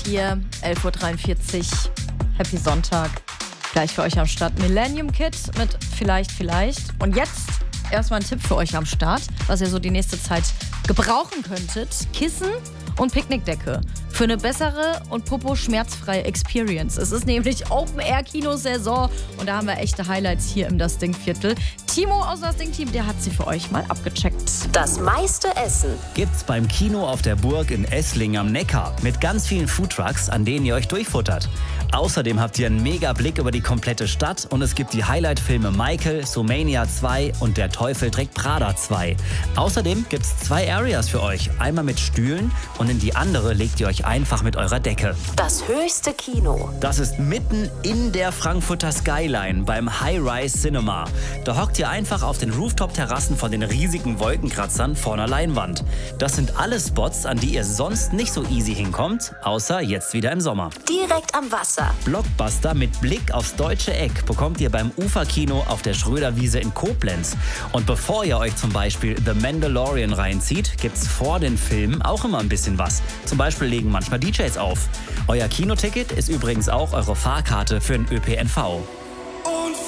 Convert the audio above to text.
hier, 11:43 Uhr. Happy Sonntag. Gleich für euch am Start Millennium Kid mit Vielleicht. Und jetzt erstmal ein Tipp für euch am Start, was ihr so die nächste Zeit gebrauchen könntet. Kissen und Picknickdecke für eine bessere und popo-schmerzfreie Experience. Es ist nämlich Open-Air-Kino-Saison und da haben wir echte Highlights hier im Das Ding-Viertel. Timo aus Das Ding-Team, der hat sie für euch mal abgecheckt. Das meiste Essen gibt's beim Kino auf der Burg in Essling am Neckar mit ganz vielen Foodtrucks, an denen ihr euch durchfuttert. Außerdem habt ihr einen mega Blick über die komplette Stadt und es gibt die Highlight-Filme Michael, Sumania 2 und Der Teufel trägt Prada 2. Außerdem gibt's 2 Areas für euch, einmal mit Stühlen und in die andere legt ihr euch einfach mit eurer Decke. Das höchste Kino. Das ist mitten in der Frankfurter Skyline beim High-Rise Cinema. Da hockt ihr einfach auf den Rooftop-Terrassen von den riesigen Wolkenkratzern vor einer Leinwand. Das sind alle Spots, an die ihr sonst nicht so easy hinkommt, außer jetzt wieder im Sommer. Direkt am Wasser. Blockbuster mit Blick aufs deutsche Eck bekommt ihr beim Uferkino auf der Schröderwiese in Koblenz. Und bevor ihr euch zum Beispiel The Mandalorian reinzieht, gibt's vor den Filmen auch immer ein bisschen was. Zum Beispiel legen manchmal DJs auf. Euer Kinoticket ist übrigens auch eure Fahrkarte für den ÖPNV.